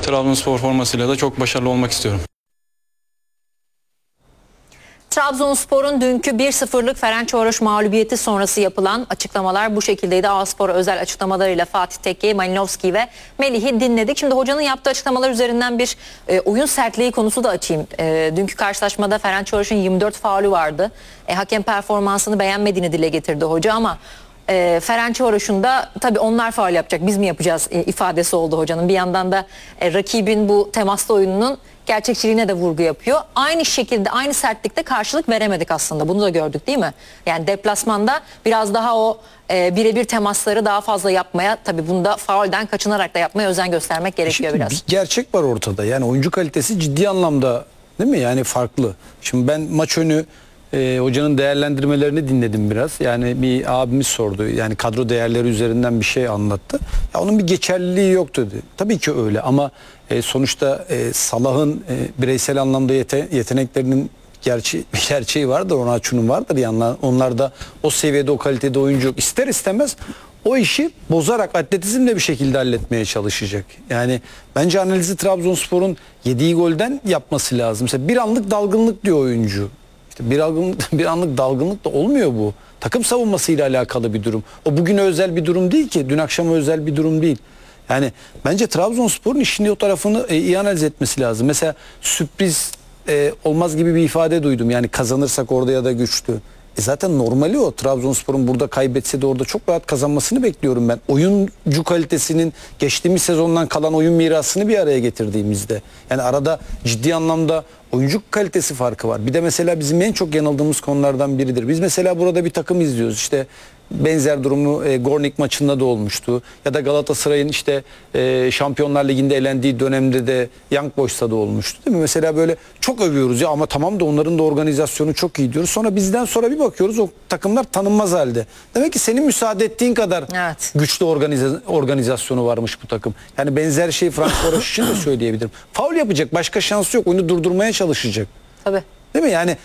Trabzonspor formasıyla da çok başarılı olmak istiyorum. Trabzonspor'un dünkü 1-0'lık Ferencvaroş mağlubiyeti sonrası yapılan açıklamalar bu şekildeydi. A-Spor'a özel açıklamalarıyla Fatih Tekke, Malinovski ve Melih'i dinledik. Şimdi hocanın yaptığı açıklamalar üzerinden bir oyun sertliği konusu da açayım. Dünkü karşılaşmada Ferencvaroş'un 24 faulü vardı. Hakem performansını beğenmediğini dile getirdi hoca ama Ferencvaroş'un da tabii onlar faul yapacak, biz mi yapacağız ifadesi oldu hocanın. Bir yandan da rakibin bu temaslı oyununun gerçekçiliğine de vurgu yapıyor. Aynı şekilde, aynı sertlikte karşılık veremedik aslında. Bunu da gördük değil mi? Yani deplasmanda biraz daha o birebir temasları daha fazla yapmaya, tabii bunda faulden kaçınarak da yapmaya özen göstermek gerekiyor. Şimdi biraz. Bir gerçek var ortada. Yani oyuncu kalitesi ciddi anlamda, değil mi? Yani farklı. Şimdi ben maç önü hocanın değerlendirmelerini dinledim biraz. Yani bir abimiz sordu. Yani kadro değerleri üzerinden bir şey anlattı. Ya onun bir geçerliliği yok dedi. Tabii ki öyle ama sonuçta Salah'ın bireysel anlamda yeteneklerinin gerçeği vardır. Onaçu'nun vardır. Yani onlarda o seviyede, o kalitede oyuncu yok. İster istemez o işi bozarak atletizmle bir şekilde halletmeye çalışacak. Yani bence analizi Trabzonspor'un yediği golden yapması lazım. Mesela bir anlık dalgınlık diyor oyuncu. İşte bir anlık dalgınlık da olmuyor bu. Takım savunmasıyla alakalı bir durum. O bugüne özel bir durum değil ki. Dün akşama özel bir durum değil. Yani bence Trabzonspor'un işini o tarafını iyi analiz etmesi lazım. Mesela sürpriz olmaz gibi bir ifade duydum. Yani kazanırsak orada ya da güçlü. Zaten normali o. Trabzonspor'un burada kaybetse de orada çok rahat kazanmasını bekliyorum ben. Oyuncu kalitesinin geçtiğimiz sezondan kalan oyun mirasını bir araya getirdiğimizde. Yani arada ciddi anlamda oyuncu kalitesi farkı var. Bir de mesela bizim en çok yanıldığımız konulardan biridir. Biz mesela burada bir takım izliyoruz. İşte benzer durumu Gornik maçında da olmuştu. Ya da Galatasaray'ın işte Şampiyonlar Ligi'nde elendiği dönemde de Young Boys'ta da olmuştu. Değil mi? Mesela böyle çok övüyoruz ya ama tamam da onların da organizasyonu çok iyi diyoruz. Sonra bizden sonra bir bakıyoruz o takımlar tanınmaz halde. Demek ki senin müsaade ettiğin kadar güçlü organizasyonu varmış bu takım. Yani benzer şeyi Fenerbahçe için de söyleyebilirim. Faul yapacak, başka şansı yok. Oyunu durdurmaya çalışacak. Tabii. Değil mi? Yani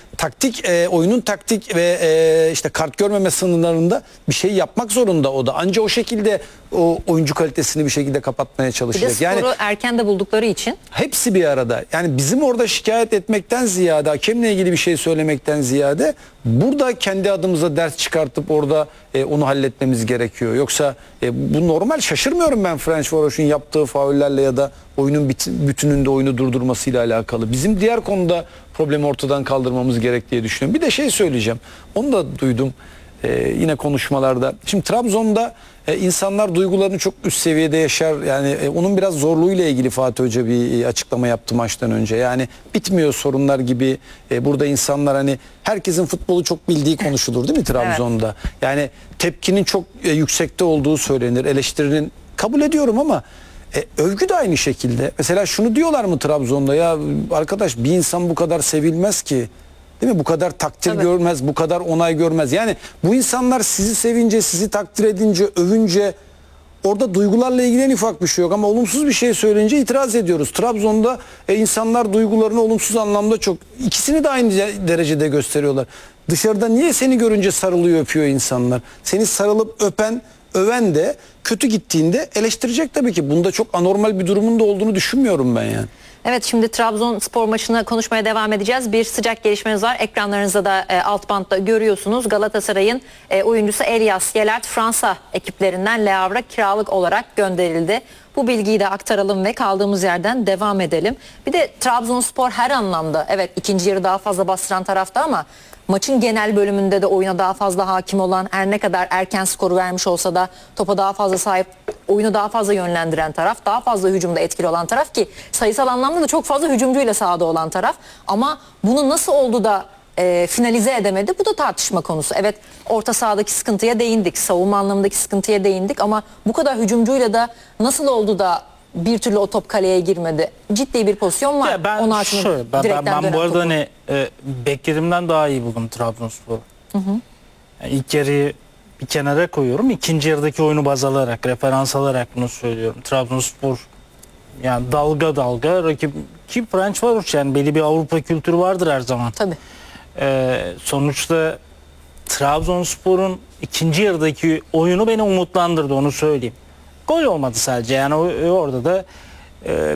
oyunun taktik ve işte kart görmeme sınırlarında bir şey yapmak zorunda o da. Anca o şekilde o oyuncu kalitesini bir şekilde kapatmaya çalışacak. Bir de skoru erken de buldukları için. Hepsi bir arada. Yani bizim orada şikayet etmekten ziyade, hakemle ilgili bir şey söylemekten ziyade burada kendi adımıza ders çıkartıp orada onu halletmemiz gerekiyor. Yoksa bu normal, şaşırmıyorum ben Ferencvaros'un yaptığı faullerle ya da oyunun bütününde oyunu durdurmasıyla alakalı. Bizim diğer konuda problemi ortadan kaldırmamız gerek diye düşünüyorum. Bir de şey söyleyeceğim. Onu da duydum yine konuşmalarda. Şimdi Trabzon'da insanlar duygularını çok üst seviyede yaşar. Yani onun biraz zorluğuyla ilgili Fatih Hoca bir açıklama yaptı maçtan önce. Yani bitmiyor sorunlar gibi. Burada insanlar hani herkesin futbolu çok bildiği konuşulur değil mi Trabzon'da? Evet. Yani tepkinin çok yüksekte olduğu söylenir. Eleştirinin kabul ediyorum ama övgü de aynı şekilde. Mesela şunu diyorlar mı Trabzon'da, ya arkadaş bir insan bu kadar sevilmez ki. Değil mi? Bu kadar takdir görmez, bu kadar onay görmez. Yani bu insanlar sizi sevince, sizi takdir edince, övünce orada duygularla ilgili en ufak bir şey yok. Ama olumsuz bir şey söyleyince itiraz ediyoruz. Trabzon'da insanlar duygularını olumsuz anlamda çok, ikisini de aynı derecede gösteriyorlar. Dışarıda niye seni görünce sarılıyor, öpüyor insanlar? Seni sarılıp öven de kötü gittiğinde eleştirecek tabii ki. Bunda çok anormal bir durumun da olduğunu düşünmüyorum ben yani. Evet, şimdi Trabzonspor maçına konuşmaya devam edeceğiz. Bir sıcak gelişmeniz var. Ekranlarınızda da alt bantta görüyorsunuz. Galatasaray'ın oyuncusu Elias Yelert Fransa ekiplerinden Le Havre'a kiralık olarak gönderildi. Bu bilgiyi de aktaralım ve kaldığımız yerden devam edelim. Bir de Trabzonspor her anlamda, evet ikinci yarı daha fazla bastıran tarafta ama maçın genel bölümünde de oyuna daha fazla hakim olan, her ne kadar erken skoru vermiş olsa da topa daha fazla sahip, oyunu daha fazla yönlendiren taraf, daha fazla hücumda etkili olan taraf ki sayısal anlamda da çok fazla hücumcuyla sahada olan taraf. Ama bunu nasıl oldu da finalize edemedi? Bu da tartışma konusu. Evet, orta sahadaki sıkıntıya değindik, savunma anlamındaki sıkıntıya değindik ama bu kadar hücumcuyla da nasıl oldu da bir türlü o top kaleye girmedi? Ciddi bir pozisyon var. Ben bu arada hani beklediğimden daha iyi buldum Trabzonspor'u. Yani ilk yarıyı bir kenara koyuyorum. İkinci yarıdaki oyunu baz alarak, referans alarak bunu söylüyorum. Trabzonspor yani dalga dalga rakip ki Ferencvaroş, yani belli bir Avrupa kültürü vardır her zaman. Tabii. Sonuçta Trabzonspor'un ikinci yarıdaki oyunu beni umutlandırdı, onu söyleyeyim. Gol olmadı sadece, yani orada da